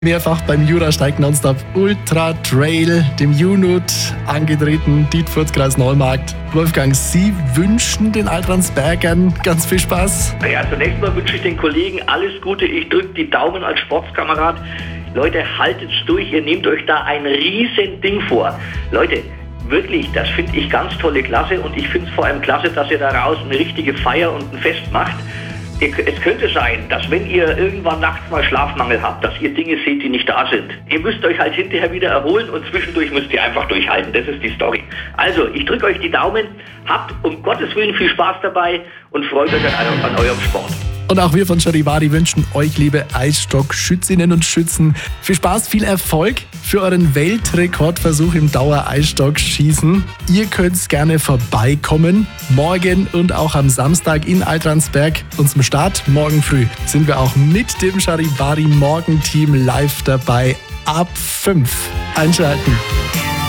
Mehrfach beim Jurasteig Nonstop Ultra Trail, dem Junut, angetreten, Dietfurt-Kreis Neumarkt. Wolfgang, Sie wünschen den Altransbergern ganz viel Spaß? Ja, zunächst mal wünsche ich den Kollegen alles Gute. Ich drücke die Daumen als Sportskamerad. Leute, haltet's durch, ihr nehmt euch da ein riesen Ding vor. Leute, wirklich, das finde ich ganz tolle Klasse und ich finde es vor allem klasse, dass ihr daraus eine richtige Feier und ein Fest macht. Es könnte sein, dass wenn ihr irgendwann nachts mal Schlafmangel habt, dass ihr Dinge seht, die nicht da sind. Ihr müsst euch halt hinterher wieder erholen und zwischendurch müsst ihr einfach durchhalten. Das ist die Story. Also, ich drücke euch die Daumen, habt um Gottes Willen viel Spaß dabei und freut euch an eurem Sport. Und auch wir von Charivari wünschen euch, liebe Eisstockschützinnen und Schützen, viel Spaß, viel Erfolg für euren Weltrekordversuch im Dauereisstockschießen. Ihr könnt gerne vorbeikommen, morgen und auch am Samstag in Altransberg. Und zum Start morgen früh sind wir auch mit dem Charivari Morgenteam live dabei ab 5. Einschalten.